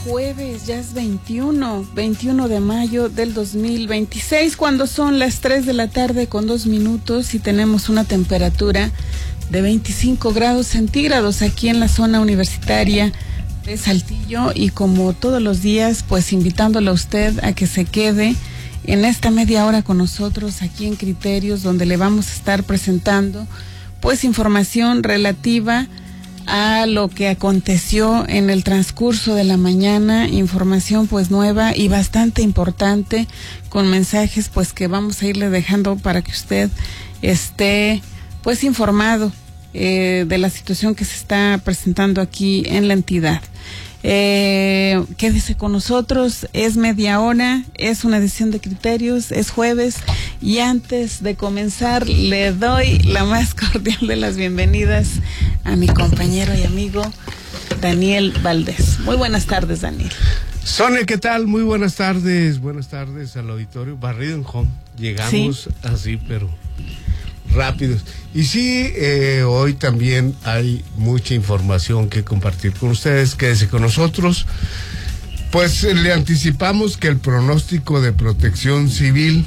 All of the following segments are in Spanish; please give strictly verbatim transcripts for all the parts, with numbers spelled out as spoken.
jueves, ya es veintiuno de mayo del dos mil veintiséis, cuando son las tres de la tarde con dos minutos y tenemos una temperatura de veinticinco grados centígrados aquí en la zona universitaria de Saltillo, y como todos los días, pues invitándole a usted a que se quede en esta media hora con nosotros aquí en Criterios, donde le vamos a estar presentando pues información relativa a lo que aconteció en el transcurso de la mañana, información pues nueva y bastante importante, con mensajes pues que vamos a irle dejando para que usted esté pues informado eh, de la situación que se está presentando aquí en la entidad. Eh, quédese con nosotros, es media hora, es una edición de Criterios, es jueves, y antes de comenzar le doy la más cordial de las bienvenidas a mi compañero y amigo Daniel Valdés. Muy buenas tardes, Daniel. Sonia, ¿qué tal? Muy buenas tardes, buenas tardes al auditorio. Barrido en home, llegamos ¿sí? así, pero rápidos. Y sí, eh, hoy también hay mucha información que compartir con ustedes. Quédese con nosotros. Pues le anticipamos que el pronóstico de Protección Civil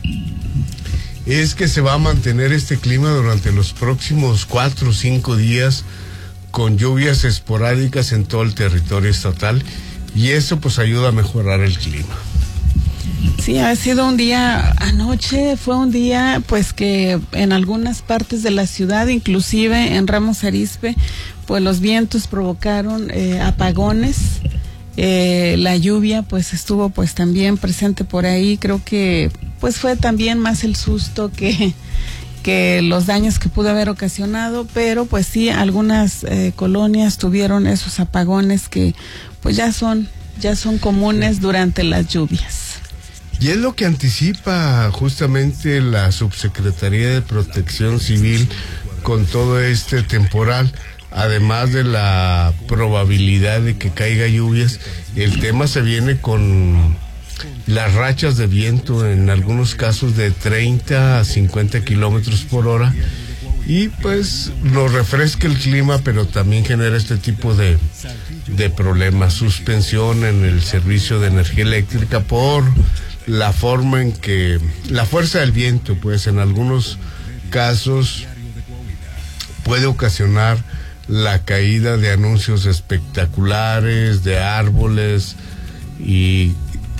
es que se va a mantener este clima durante los próximos cuatro o cinco días, con lluvias esporádicas en todo el territorio estatal, y eso pues ayuda a mejorar el clima. Sí, ha sido un día, anoche fue un día pues que en algunas partes de la ciudad, inclusive en Ramos Arizpe, pues los vientos provocaron eh, apagones, eh, la lluvia pues estuvo pues también presente por ahí. Creo que pues fue también más el susto que, que los daños que pudo haber ocasionado, pero pues sí, algunas eh, colonias tuvieron esos apagones que pues ya son, ya son comunes durante las lluvias. Y es lo que anticipa justamente la Subsecretaría de Protección Civil con todo este temporal. Además de la probabilidad de que caiga lluvias, el tema se viene con las rachas de viento, en algunos casos de treinta a cincuenta kilómetros por hora, y pues lo refresca el clima, pero también genera este tipo de, de problemas. Suspensión en el servicio de energía eléctrica por la forma en que la fuerza del viento, pues en algunos casos puede ocasionar la caída de anuncios espectaculares, de árboles, y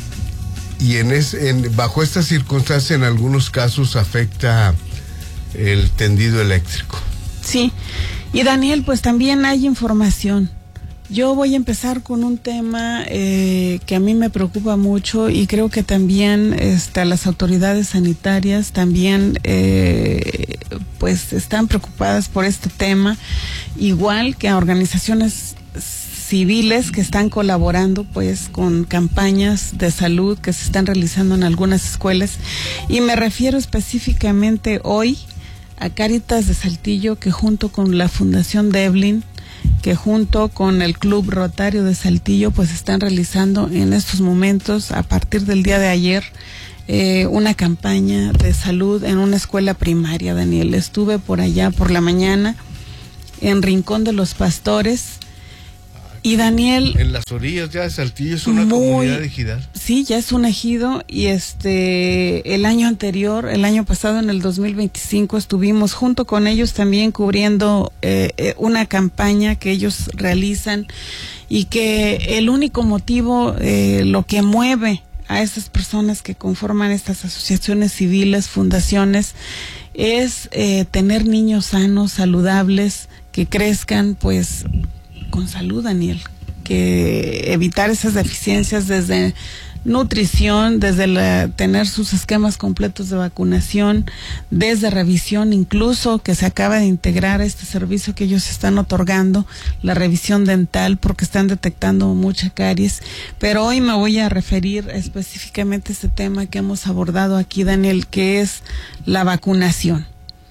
y en, es, en bajo estas circunstancias en algunos casos afecta el tendido eléctrico. Sí, y Daniel, pues también hay información. Yo voy a empezar con un tema eh, que a mí me preocupa mucho, y creo que también este, las autoridades sanitarias también eh, pues están preocupadas por este tema, igual que a organizaciones civiles que están colaborando pues con campañas de salud que se están realizando en algunas escuelas, y me refiero específicamente hoy a Cáritas de Saltillo, que junto con la Fundación Devlin, que junto con el Club Rotario de Saltillo pues están realizando en estos momentos, a partir del día de ayer, eh, una campaña de salud en una escuela primaria. Daniel, estuve por allá por la mañana en Rincón de los Pastores, y Daniel, en las orillas ya de Saltillo, es una muy, comunidad ejidal. Sí, ya es un ejido, y este el año anterior, el año pasado, en el dos mil veinticinco, estuvimos junto con ellos también cubriendo eh, una campaña que ellos realizan, y que el único motivo, eh, lo que mueve a esas personas que conforman estas asociaciones civiles, fundaciones, es eh, tener niños sanos, saludables, que crezcan pues con salud, Daniel, que evitar esas deficiencias desde nutrición, desde la, tener sus esquemas completos de vacunación, desde revisión, incluso que se acaba de integrar este servicio que ellos están otorgando, la revisión dental, porque están detectando mucha caries. Pero hoy me voy a referir específicamente a este tema que hemos abordado aquí, Daniel, que es la vacunación.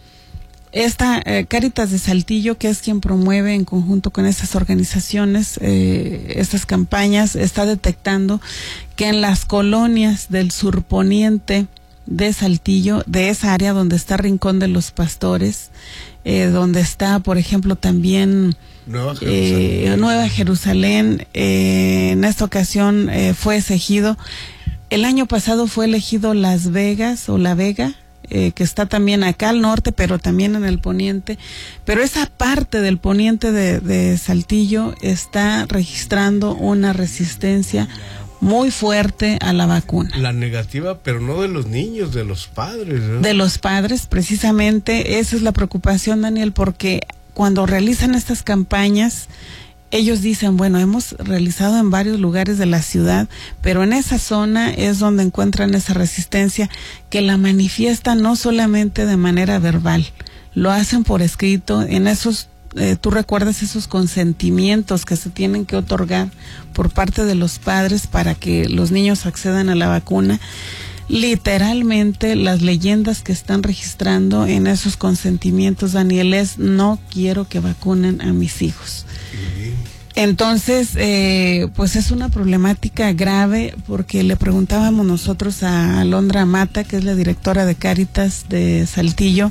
Esta eh, Cáritas de Saltillo, que es quien promueve en conjunto con estas organizaciones eh, estas campañas, está detectando que en las colonias del surponiente de Saltillo, de esa área donde está Rincón de los Pastores, eh, donde está, por ejemplo, también Nueva Jerusalén, eh, Nueva Jerusalén eh, en esta ocasión eh, fue elegido. El año pasado fue elegido Las Vegas o La Vega, eh, que está también acá al norte, pero también en el poniente. Pero esa parte del poniente de, de Saltillo está registrando una resistencia muy fuerte a la vacuna. La negativa, pero no de los niños, de los padres, ¿no? De los padres, precisamente, esa es la preocupación, Daniel, porque cuando realizan estas campañas, ellos dicen, bueno, hemos realizado en varios lugares de la ciudad, pero en esa zona es donde encuentran esa resistencia que la manifiestan no solamente de manera verbal, lo hacen por escrito en esos Eh, tú recuerdas esos consentimientos que se tienen que otorgar por parte de los padres para que los niños accedan a la vacuna. Literalmente las leyendas que están registrando en esos consentimientos, Daniel, es: no quiero que vacunen a mis hijos. Entonces, eh, pues es una problemática grave, porque le preguntábamos nosotros a Alondra Mata, que es la directora de Cáritas de Saltillo,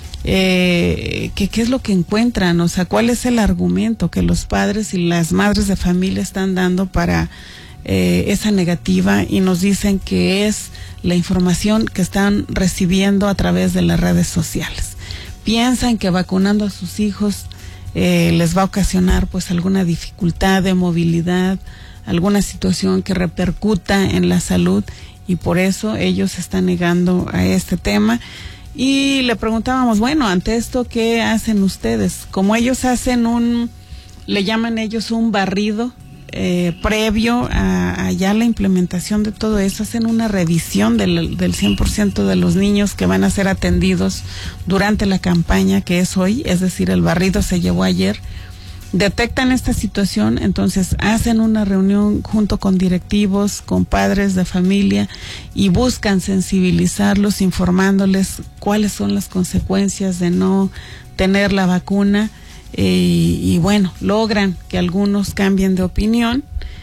Eh, que qué es lo que encuentran, o sea, cuál es el argumento que los padres y las madres de familia están dando para eh, esa negativa, y nos dicen que es la información que están recibiendo a través de las redes sociales. Piensan que vacunando a sus hijos eh, les va a ocasionar pues alguna dificultad de movilidad, alguna situación que repercuta en la salud, y por eso ellos se están negando a este tema. Y le preguntábamos, bueno, ante esto, ¿qué hacen ustedes? Como ellos hacen un, le llaman ellos un barrido eh, previo a, a ya la implementación de todo eso, hacen una revisión del, del cien por ciento de los niños que van a ser atendidos durante la campaña, que es hoy, es decir, el barrido se llevó ayer. Detectan esta situación, entonces hacen una reunión junto con directivos, con padres de familia, y buscan sensibilizarlos, informándoles cuáles son las consecuencias de no tener la vacuna, eh, y bueno, logran que algunos cambien de opinión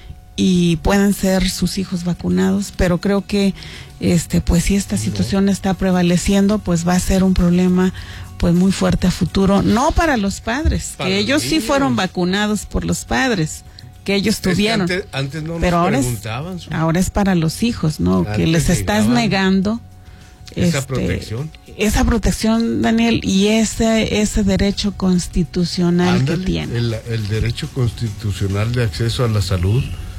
y puedan ser sus hijos vacunados, pero creo que este pues si esta situación está prevaleciendo, pues va a ser un problema pues muy fuerte a futuro, no para los padres, para que ellos sí fueron vacunados por los padres, que ellos tuvieron, es que antes, antes no pero ahora es, su... ahora es para los hijos, ¿no? Antes que les estás negando esa este, protección, esa protección, Daniel, y ese ese derecho constitucional Ándale, que tienen. El, el derecho constitucional de acceso a la salud,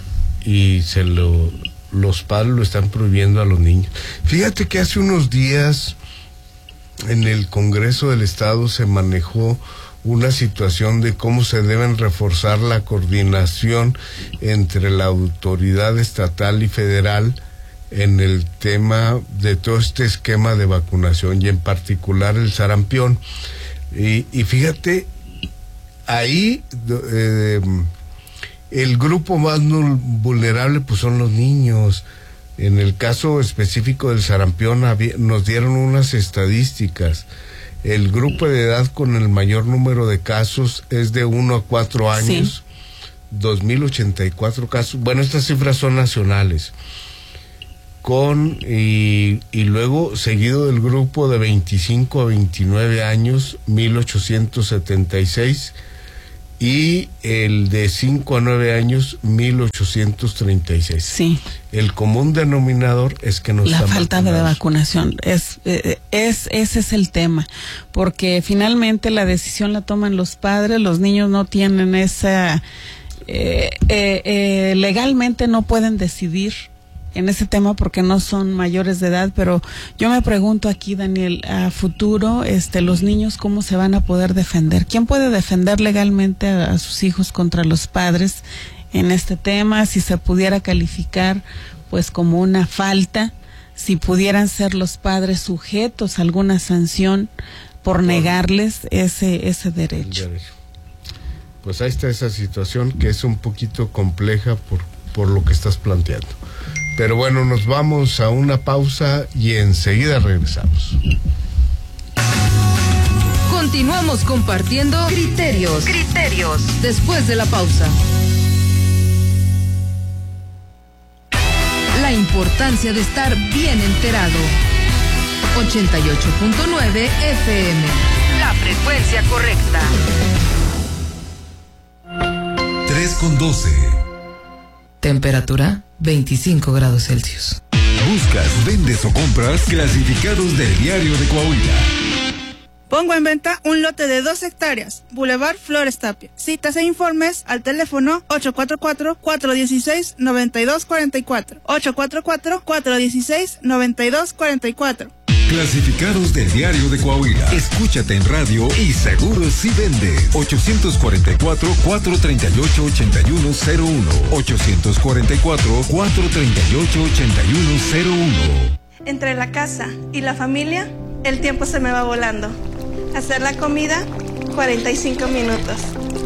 y se lo los padres lo están prohibiendo a los niños. Fíjate que hace unos días en el Congreso del Estado se manejó una situación de cómo se deben reforzar la coordinación entre la autoridad estatal y federal en el tema de todo este esquema de vacunación, y en particular el sarampión. Y, y fíjate, ahí eh, el grupo más vulnerable pues son los niños. En el caso específico del sarampión había, nos dieron unas estadísticas. El grupo de edad con el mayor número de casos es de uno a cuatro años, sí. dos mil ochenta y cuatro casos. Bueno, estas cifras son nacionales. Con y, y luego seguido del grupo de veinticinco a veintinueve años, mil ochocientos setenta y seis. Y el de cinco a nueve años, mil ochocientos treinta y seis. Sí. El común denominador es que no la están falta vacunados. de vacunación. Es, eh, es, ese es el tema. Porque finalmente la decisión la toman los padres, los niños no tienen esa... Eh, eh, eh, legalmente no pueden decidir en ese tema porque no son mayores de edad, pero yo me pregunto aquí, Daniel, a futuro, este, los niños, ¿cómo se van a poder defender? ¿Quién puede defender legalmente a, a sus hijos contra los padres en este tema? Si se pudiera calificar, pues, como una falta, si pudieran ser los padres sujetos a alguna sanción por negarles ese, ese derecho. Pues ahí está esa situación que es un poquito compleja por, por lo que estás planteando. Pero bueno, nos vamos a una pausa y enseguida regresamos. Continuamos compartiendo criterios, criterios, después de la pausa. La importancia de estar bien enterado. ochenta y ocho punto nueve F M. La frecuencia correcta. tres con doce. Temperatura veinticinco grados Celsius. Buscas, vendes o compras clasificados del Diario de Coahuila. Pongo en venta un lote de dos hectáreas, Boulevard Flores Tapia. Citas e informes al teléfono ocho cuatro cuatro, cuatro uno seis, nueve dos cuatro cuatro. ocho cuatro cuatro, cuatro uno seis, nueve dos cuatro cuatro. Clasificados del Diario de Coahuila. Escúchate en radio y seguro si vendes. ochocientos cuarenta y cuatro, cuatrocientos treinta y ocho, ochenta y uno cero uno. ochocientos cuarenta y cuatro, cuatrocientos treinta y ocho, ochenta y uno cero uno. Entre la casa y la familia, el tiempo se me va volando. Hacer la comida, cuarenta y cinco minutos.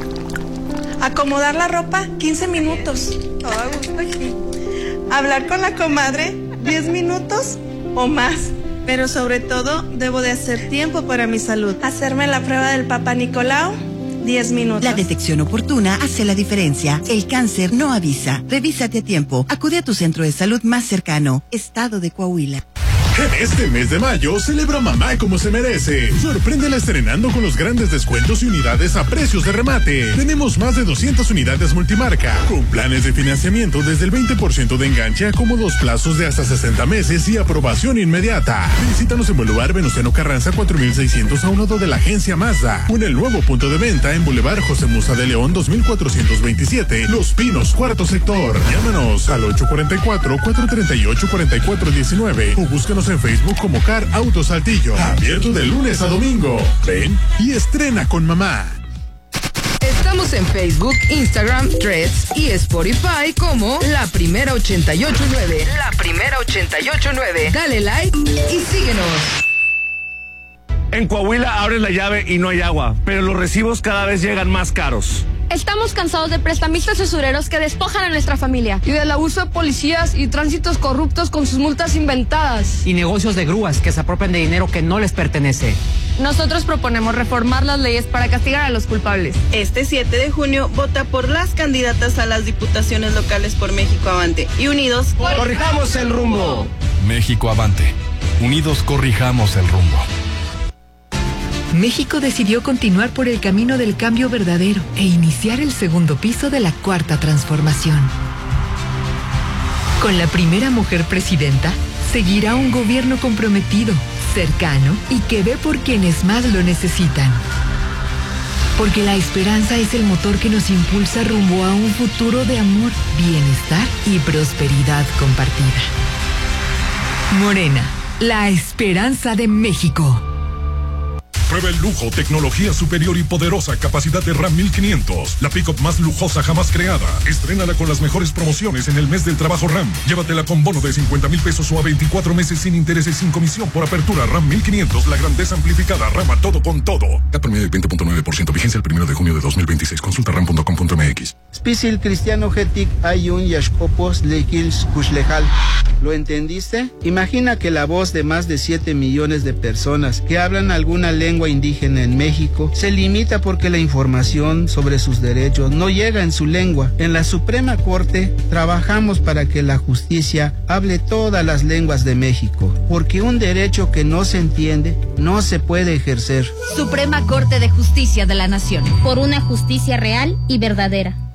Acomodar la ropa, quince minutos. Todo a gusto aquí. Hablar con la comadre, diez minutos o más. Pero sobre todo, debo de hacer tiempo para mi salud. Hacerme la prueba del Papa Nicolau, diez minutos. La detección oportuna hace la diferencia. El cáncer no avisa. Revísate a tiempo. Acude a tu centro de salud más cercano. Estado de Coahuila. Este mes de mayo, celebra mamá como se merece. Sorpréndela estrenando con los grandes descuentos y unidades a precios de remate. Tenemos más de doscientas unidades multimarca, con planes de financiamiento desde el veinte por ciento de enganche a cómodos plazos de hasta sesenta meses y aprobación inmediata. Visítanos en Boulevard Venustiano Carranza cuatro mil seiscientos a un lado de la agencia Mazda. O en el nuevo punto de venta en Boulevard José Musa de León dos mil cuatrocientos veintisiete, Los Pinos, cuarto sector. Llámanos al ocho cuatro cuatro, cuatro tres ocho, cuatro cuatro uno nueve o búscanos en Facebook como Car Auto Saltillo. Abierto de lunes a domingo. Ven y estrena con mamá. Estamos en Facebook, Instagram, Threads y Spotify como La Primera ochenta y ocho nueve. La Primera ochenta y ocho nueve. Dale like y síguenos. En Coahuila abres la llave y no hay agua, pero los recibos cada vez llegan más caros. Estamos cansados de prestamistas y usureros que despojan a nuestra familia. Y del abuso de policías y tránsitos corruptos con sus multas inventadas. Y negocios de grúas que se apropian de dinero que no les pertenece. Nosotros proponemos reformar las leyes para castigar a los culpables. Este siete de junio, vota por las candidatas a las diputaciones locales por México Avante. Y unidos, corrijamos el rumbo. México Avante. Unidos corrijamos el rumbo. México decidió continuar por el camino del cambio verdadero e iniciar el segundo piso de la cuarta transformación. Con la primera mujer presidenta, seguirá un gobierno comprometido, cercano y que ve por quienes más lo necesitan. Porque la esperanza es el motor que nos impulsa rumbo a un futuro de amor, bienestar y prosperidad compartida. Morena, la esperanza de México. Prueba el lujo, tecnología superior y poderosa capacidad de RAM mil quinientos. La pick-up más lujosa jamás creada. Estrénala con las mejores promociones en el mes del trabajo RAM. Llévatela con bono de cincuenta mil pesos o a veinticuatro meses sin intereses sin comisión por apertura. RAM mil quinientos, la grandeza amplificada. RAM a todo con todo. Cat promedio de veinte punto nueve por ciento. Vigencia el primero de junio de dos mil veintiséis. Consulta ram punto com punto m x. Spisil cristiano getik ayun yashkopos lekils kushlejal. ¿Lo entendiste? Imagina que la voz de más de siete millones de personas que hablan alguna lengua indígena en México se limita porque la información sobre sus derechos no llega en su lengua. En la Suprema Corte trabajamos para que la justicia hable todas las lenguas de México, porque un derecho que no se entiende no se puede ejercer. Suprema Corte de Justicia de la Nación. Por una justicia real y verdadera.